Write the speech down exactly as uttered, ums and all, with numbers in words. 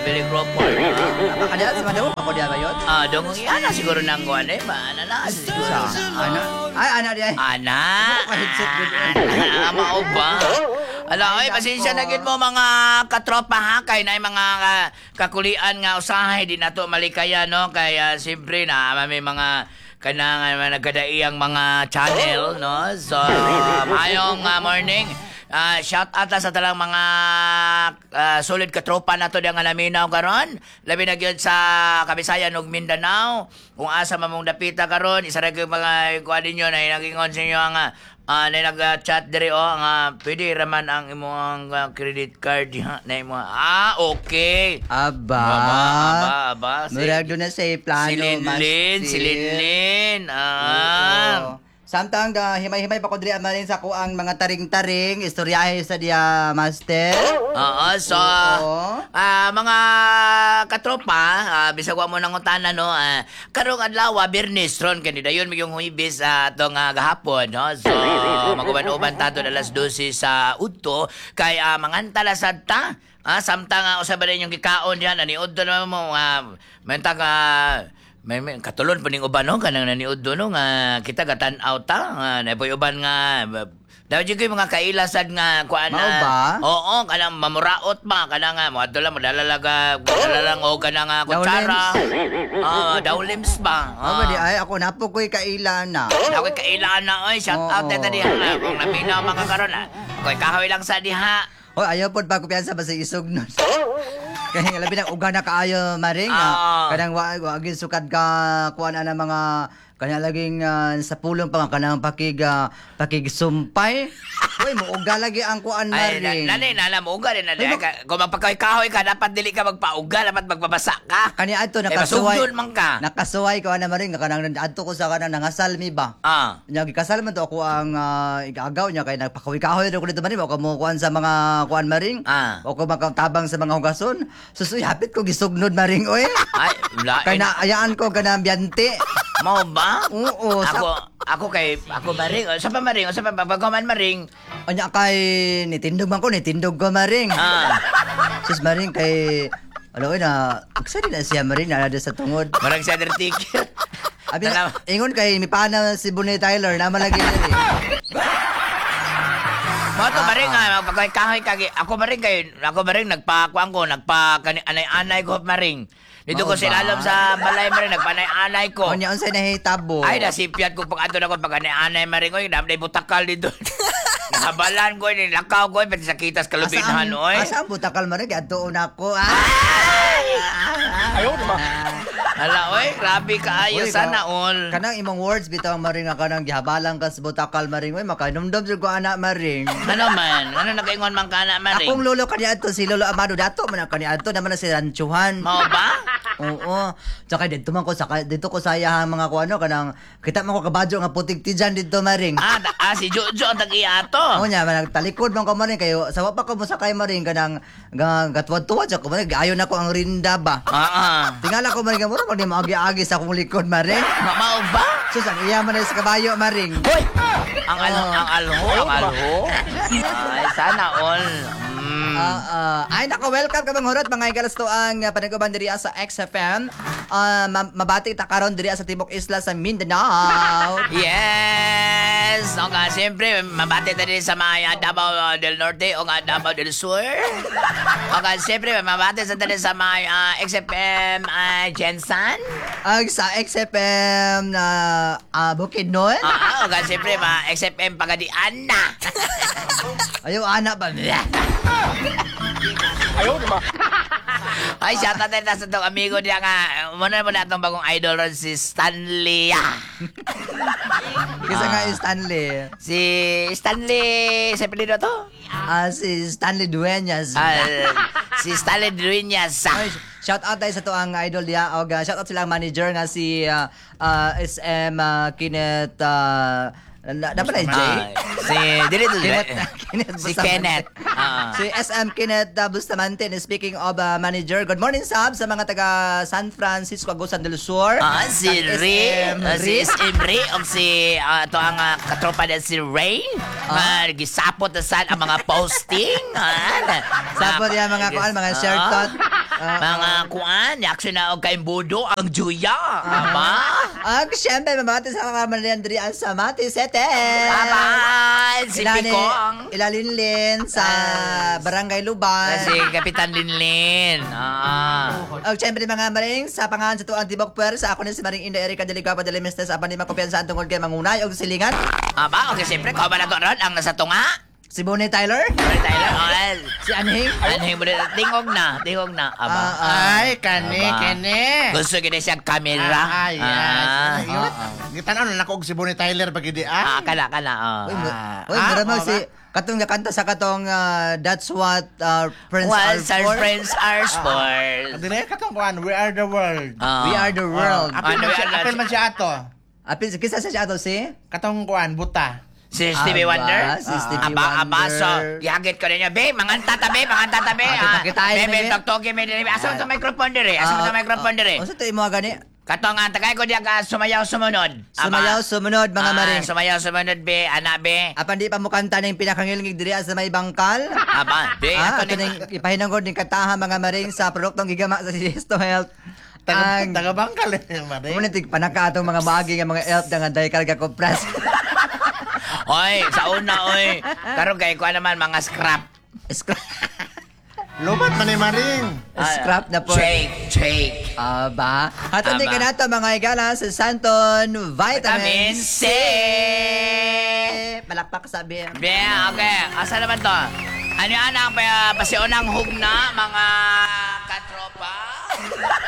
Billy Crawford. Nakakadala sa mga daw, ako diya ngayon. Ah, dong yan na siguro nang kuan eh, ba? Ana na siguro. Sa, ana? Ay, ana diya. Ana. Ka-headset good. Ah, mao ba? Ala, oy, pasensya na gid mo mga katropa ha, kay na mga uh, kakulian nga usahay di nato malikaya no, kay uh, siyempre na may mga kanang uh, nagkadaiyang mga channel no. So, uh, mayong uh, morning. Uh, shout out sa talang mga uh, solid katropa nato diang alaminaw karon. Labi na gyud sa Kabisayan ug Mindanao. Kung asa mamong dapita karon, isa ra gyud mga kuan ninyo na nagingon sa inyo ang uh, na nag-chat diri o oh, nga pwede raman ang imong uh, credit card ha, na imo. Ah, okay. Aba. Aba, aba, aba. Murag doon na sa plano. Si Linlin, si Linlin. Ah. Samtang da himay-himay pa ko diri amarin sa kuang mga taring-taring istoryahe sa dia master. Oo, so ah mga katropa, uh, bisag wa mo nang utana no. Uh, karong adlaw Biyernes ron kanida yon yung huibis sa uh, atong uh, gahapon no. So maguban-uban tato alas dose sa udto kay uh, mangantala sad ta. Ah, samtang uh, usa ba rin yung gikaon diyan ani udto na mo uh, mentag uh, May, may katulon po ning uban no kanang naniud do no nga kita gatan-aw ta nga napoy uban nga daw jud mga kailasad nga kuan na. Oo, kanang mamuraot ba kanang nga mo adto lang madalalaga dala lang og kanang kutsara. Ah, dawlims ba. Oh, di ay ako napo koy kaila na. Ako kaila na oy, shout out ta diha na kung naminaw mga karon na. Koy kahoy lang sa diha. Oh, ayaw pod pa ko piyansa ba sa isog nun. Kaya labi ng uga na kaayo maring. Ah. Kanang wa wa gyud sukad ka kuan ana mga kanya laging uh, sa pulong pa kanang pakig uh, pakigsumpay. Uy, mo uga lagi ang kuan maring. Ay, nani nala mo uga rin na. Kung magpakahoy ka dapat dili ka magpauga, dapat magbabasa ka. Kani adto nakasuway. nakasuway man ka. Nakasuway ko ana maring kanang adto ko sa kanang nangasal mi ba. Ah. Nya gikasal man to ako ang uh, igagaw nya kay nagpakahoy-kahoy ko dito maring ako mo kuan sa mga kuan maring. Ah. O ko makatabang sa mga hugason. Susuy hapit ko gisugnod maring oy. Ay, lain. Kay naayaan ko kanang ambyente. Mao ba? Oo. Ako, ako kay, ako maring. Sa pa maring, sa pa pagkaman maring. Anya kay nitindog man ko, nitindog ko maring. Ah. Sus maring kay, alo na, aksa din na siya maring, nalada sa tungod. Marang siya ticket. Abi na, ingon kay, mi pana si Bunay Tyler, naman lagi na rin. Mo to maring nga magpakahoy kagi. Ako maring kay, ako maring nagpakuan ko, nagpa anay-anay ko maring. Dito ko silalom sa balay maring nagpanay-anay ko. Anya unsay nahitabo? Ay nasipyat ko pag ato na ko pag anay-anay maring oy, damday butakal dito. Nahabalan ko ni lakaw ko pati sa kitas kalubinhan oy. Asa ang butakal maring kay adto na ko. Ah! Ayaw ba? Hala, oy, grabe kaayo sana all. Kanang imong words bitaw maring nga kanang gihabalan ka sa butakal maring oy makainumdum jud ko ana maring. Ano man? Ano nakaingon man kana maring? Akong lolo kaniya adto si Lolo Amado dato man kaniya adto naman na si Ranchuhan. Mao ba? Oo. Tsaka dito man ko sa dito ko sa iyang mga kuano kanang kita man ko kabadyo nga putik ti dyan dito maring. Ah, da, ah si Jojo ang tag-iya to. Oo nya man talikod man ko maring kayo sa wa pa ko mo sakay maring kanang gatwad-tuwad sa ko maring gayon ako ang rinda ba. Ah ah. Tingala ko maring mo pag di maagi-agi sa akong likod maring. Mao ba? Sus ang iya man sa kabayo maring. Hoy! Ang alho, ang alho, ang alho. Ay, sana all. Mm. Uh, uh, ay nako, welcome ka bang horot mga igalas to ang uh, paniguban diri sa X F M. Uh, mabati ta karon diri sa Timok Isla sa Mindanao. Yes! O nga, siyempre, mabati ta din sa mga Davao del Norte o nga Davao del Sur. O nga, siyempre, mabati sa din sa mga uh, X F M uh, Jensen. Ang sa X F M na uh, Bukidnon. Oo, o nga, siyempre, mga X F M Pagadian na. Ayaw, anak ba? Ayaw, di ba? Ay, shout out na sa itong amigo niya nga. Muna mo na itong bagong idol ron, si Stanley. Kasi nga yung Stanley. Si Stanley, sa pilido to? Ah, uh, si Stanley Dueñas. Uh, si Stanley Dueñas. Ay, shout out tayo sa to ang idol niya. O, uh, shout out silang manager nga si uh, uh, S M uh, Kenneth uh, dapat na Jay? Si dili to Kenneth, Kenneth si Kenneth. Uh. Si S M Kenneth uh, Bustamante. Speaking of uh, manager, good morning Sab sa mga taga San Francisco, Agusan del Sur. Ah, si Ray, uh, si S M Ray o si uh, to ang uh, katropa na si Ray. Ah, uh, gisapot na sad ang mga posting. Ah, sapot yan mga kuan, mga share thought. mga kuan, yakso na og kay budo ang Juya. Aba. Ang siyempre, mamati sa mga Mariandri ang Samati Sete. Aba, si Pikong. Ilalinlin sa Barangay Luban. Si Kapitan Linlin. Ah. Ang siyempre mga maring sa pangalan sa tuang Tibok Puwer sa ako ni si Maring Inda Erika Delicapa de Limestes apan di makumpiyansa ang tungkol kay mangunay og silingan. Aba, okay, siyempre, ko ba na to ron ang nasa tunga? Si Bonnie Tyler. Bonnie Tyler, oh, Si Anhing. Anhing mo rin, tingog na, tingog na. Aba. Ah, ah. Ay, kani, Aba. kani. Gusto gina siyang kamera. Ah, yes. Ah. Ayun. Gitanaw na nakog si Bonnie Tyler pag di Ah, ah. kala, kala, oh. Uy, mo, Ah. uy, Ah, maramang oo si ba? katong nakanta sa katong ah, That's What uh, Friends Are Once our For. friends are sports. Dili katong kuan, we are the world. Ah. We are the world. Apil Ano man siya, yan, apil man siya ato. Apil, kisa sa siya ato si? Katong kuan, buta. Si Stevie Aba, Wonder? si Stevie aba, aba, Wonder. so, ihagit ko ninyo. Be, mga tatabi, mga tatabi. Ah, kita-kitain na, Be, be. toktoki, me, dire. Asa mo sa microphone dire? Asa mo sa microphone dire? Ano sa ito mo gani? Katong ang tagay ko diya ka sumayaw sumunod. Aba. Sumayaw, sumunod mga Ah, maring. Sumayaw sumunod, be, ana, be. Apan di pa mo kanta na yung pinakangilingig diri sa may bangkal. Aba, be, Ah, ato ato na. nang ipahinanggod ng kataha mga maring sa produktong gigama sa Sisto Health. Taga, Ang taga bangkal eh, mare. Kumulitig panaka atong mga bagay nga mga health nga dahil karga kompras. Oy, sa una, oy. Karon kay ko naman mga scrap. Scrap, Lubat man ni Maring. Ah, scrap na po. Shake, shake. Aba. Hatod din Aba. ka na to mga igala sa Santon Vitamin Vitamin C. C. Palakpak sabi. Be, okay. Asa naman to? Ano yan ang pa, pasiunang hugna, mga katropa?